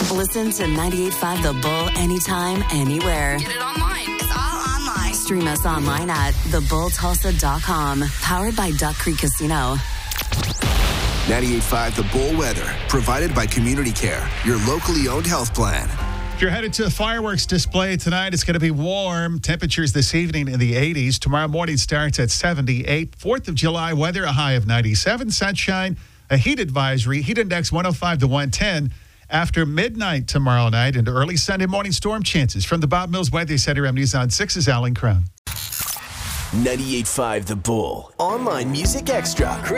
Listen to 98.5 The Bull anytime, anywhere. Get it online. It's all online. Stream us online at thebulltulsa.com. Powered by Duck Creek Casino. 98.5 The Bull weather, provided by Community Care, your locally owned health plan. If you're headed to a fireworks display tonight, it's going to be warm. Temperatures this evening in the 80s. Tomorrow morning starts at 78. 4th of July weather, a high of 97. Sunshine, a heat advisory. Heat index 105 to 110. After midnight tomorrow night and early Sunday morning storm chances. From the Bob Mills Weather Center, I'm News on 6's Alan Crown. 98.5 The Bull. Online Music Extra.